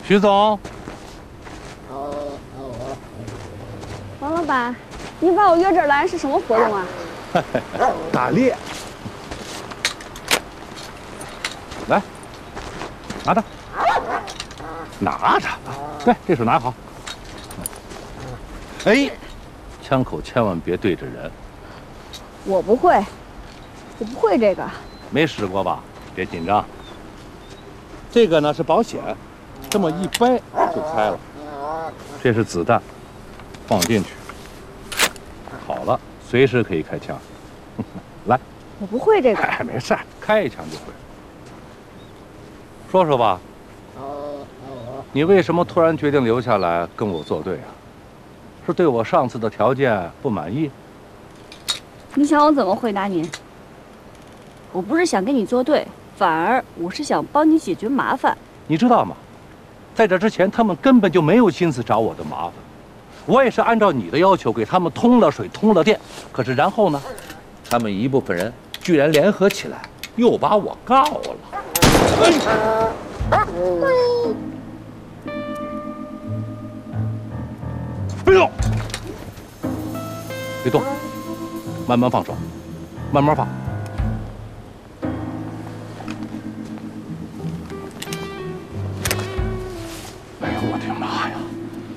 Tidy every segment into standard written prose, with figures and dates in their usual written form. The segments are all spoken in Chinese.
徐总， 王老板，你把我约这儿来是什么活动啊？ 打猎。来，拿着，拿着。对，这手拿好。哎，枪口千万别对着人。 我不会，我不会这个。 没使过吧？别紧张。这个呢是保险，这么一掰就开了。这是子弹，放进去。好了，随时可以开枪。来， 我不会这个。 哎，没事，开一枪就会。说说吧，你为什么突然决定留下来跟我作对啊？是对我上次的条件不满意？ 你想我怎么回答您？我不是想跟你作对，反而我是想帮你解决麻烦。 你知道吗？在这之前，他们根本就没有心思找我的麻烦。我也是按照你的要求给他们通了水、通了电。可是然后呢，他们一部分人居然联合起来，又把我告了。别动！别动！慢慢放手，慢慢放。哎呦我的妈呀！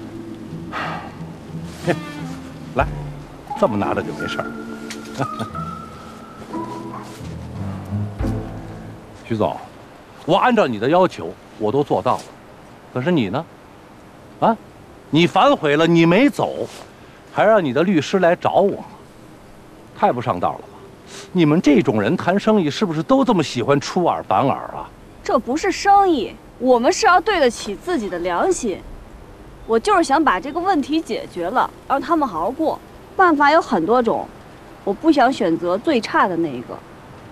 嘿，来，这么拿着就没事儿。徐总，我按照你的要求，我都做到了。可是你呢？啊，你反悔了，你没走，还让你的律师来找我，太不上道了吧？你们这种人谈生意是不是都这么喜欢出尔反尔啊？ 这不是生意，我们是要对得起自己的良心。我就是想把这个问题解决了，让他们好好过。办法有很多种，我不想选择最差的那一个。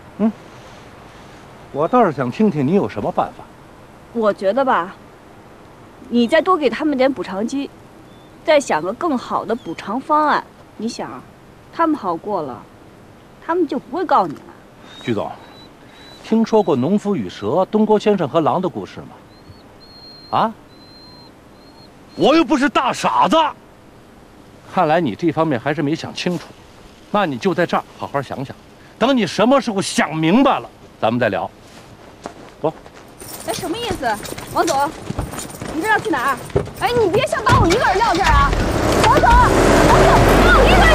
我倒是想听听你有什么办法。 我觉得吧，你再多给他们点补偿金，再想个更好的补偿方案。你想，他们好过了，他们就不会告你了。 徐总，听说过农夫与蛇、东郭先生和狼的故事吗？啊？我又不是大傻子。看来你这方面还是没想清楚，那你就在这儿好好想想，等你什么时候想明白了，咱们再聊。走。 哎，什么意思？王总，你这要去哪儿？哎，你别想把我一个人撂这儿啊！王总，让我一个人。